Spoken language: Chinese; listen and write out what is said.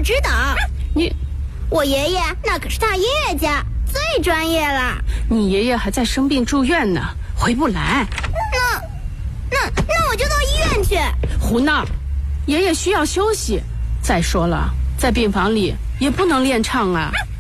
指导。 你， 我爷爷那可是大爷爷家，最专业了。 你爷爷还在生病住院呢，回不来。 那我就到医院去。 胡闹，爷爷需要休息。再说了，在病房里也不能练唱啊。